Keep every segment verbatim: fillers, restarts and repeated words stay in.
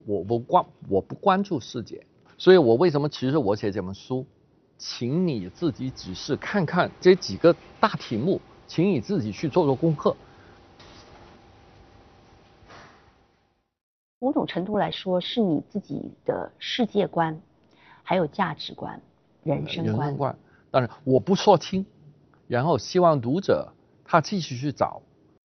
我不关我不关注世界，所以我为什么其实我写这本书，请你自己只是看看这几个大题目，请你自己去做做功课。 某种程度来说，是你自己的世界观，还有价值观、人生观。 人生观，当然我不说清，然后希望读者他继续去找。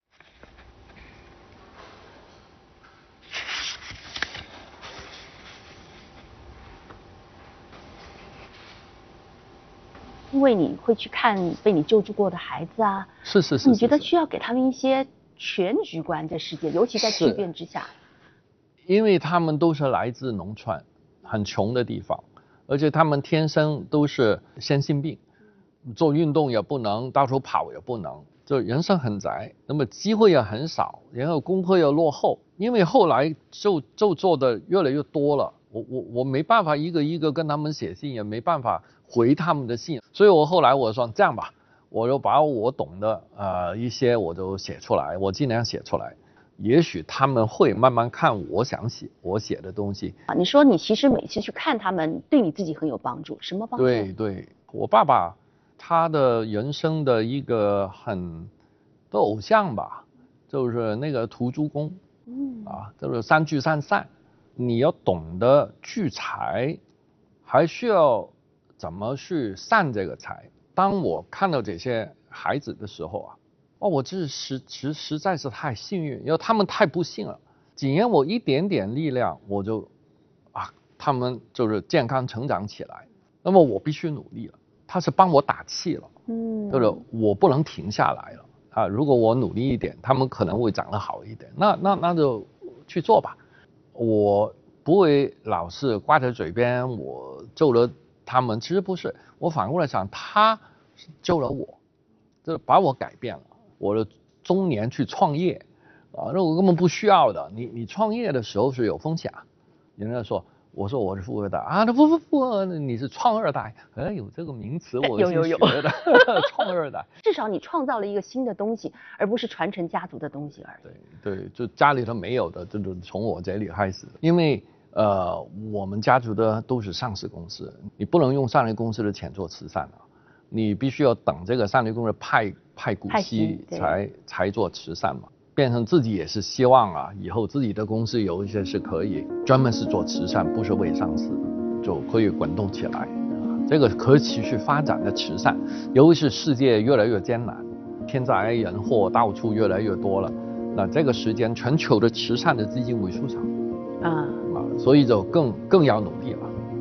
因为你会去看被你救助过的孩子啊， 是是是， 你觉得需要给他们一些全局观在世界，尤其在巨变之下。 因为他们都是来自农村，很穷的地方，而且他们天生都是先心病，做运动也不能，到处跑也不能，就人生很窄，那么机会也很少，然后功课又落后，因为后来就就做的越来越多了，我我我没办法一个一个跟他们写信，也没办法回他们的信，所以我后来我说这样吧，我就把我懂的呃一些我都写出来，我尽量写出来。也许他们会慢慢看我想写我写的东西啊。你说你其实每次去看他们，对你自己很有帮助，什么帮助？ 对对，我爸爸他的人生的一个很的偶像吧，就是那个屠猪公，嗯啊，就是三聚三散，你要懂得聚财，还需要怎么去散这个财。当我看到这些孩子的时候啊。哦，我这实实实在是太幸运，因为他们太不幸了。仅因我一点点力量，我就啊，他们就是健康成长起来。那么我必须努力了，他是帮我打气了，嗯，就是我不能停下来了啊。如果我努力一点，他们可能会长得好一点。那那那就去做吧。我不会老是挂在嘴边，我救了他们，其实不是。我反过来想，他救了我，就是把我改变了。我的中年去创业，啊，那我根本不需要的。你你创业的时候是有风险，人家说，我说我是富二代啊，那不不不，你是创二代，哎，有这个名词我有有有的创二代。 至少你创造了一个新的东西，而不是传承家族的东西而已。 对对，就家里头没有的，这就从我这里开始。因为呃，我们家族的都是上市公司，你不能用上市公司的钱做慈善啊。你必须要等这个上市公司派派股息才才做慈善嘛，变成自己也是希望啊，以后自己的公司有一些是可以专门是做慈善，不是为上市的，就可以滚动起来。这个可持续发展的慈善，尤其是世界越来越艰难，天灾人祸到处越来越多了，那这个时间全球的慈善的基金会出场啊啊，所以就更更要努力了。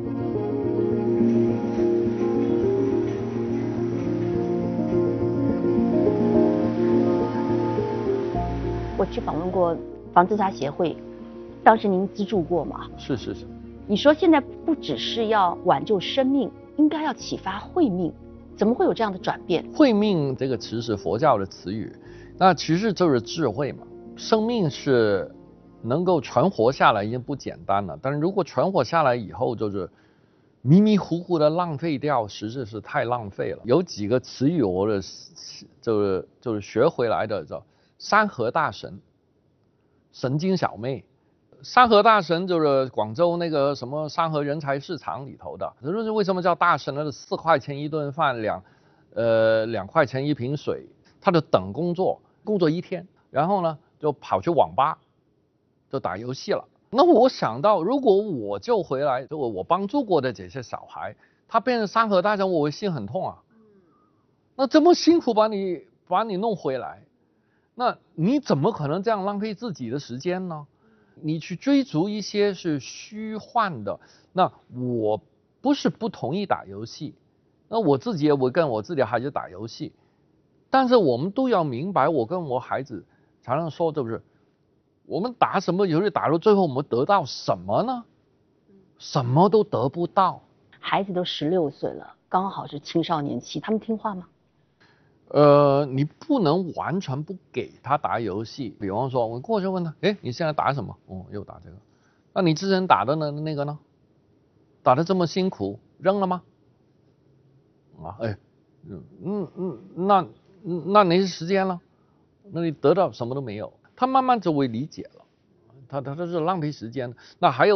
我去访问过防自杀协会，当时您资助过吗？ 是是是。 你说现在不只是要挽救生命，应该要启发慧命，怎么会有这样的转变？ 慧命这个词是佛教的词语，那其实就是智慧嘛。生命是能够存活下来已经不简单了，但是如果存活下来以后就是迷迷糊糊的浪费掉，实在是太浪费了。有几个词语我的就是就是学回来的，叫山河大神、神经小妹。山河大神就是广州那个什么山河人才市场里头的，就是为什么叫大神呢？四块钱一顿饭，两呃两块钱一瓶水，他就等工作，工作一天，然后呢就跑去网吧，就打游戏了。那我想到，如果我救回来，就我帮助过的这些小孩，他变成山河大神，我心很痛啊。那这么辛苦把你把你弄回来，那你怎么可能这样浪费自己的时间呢？你去追逐一些是虚幻的，那我不是不同意打游戏，那我自己也会跟我自己的孩子打游戏，但是我们都要明白，我跟我孩子常常说，就是我们打什么游戏打到最后，我们得到什么呢？什么都得不到。 孩子都十六岁了，刚好是青少年期，他们听话吗？ 呃，你不能完全不给他打游戏。比方说，我过去问他，哎，你现在打什么？哦，又打这个。那你之前打的呢？那个呢？打得这么辛苦，扔了吗？啊，哎，嗯嗯嗯，那那没时间了，那你得到什么都没有。他慢慢就会理解了， 他他他是浪费时间。那还有。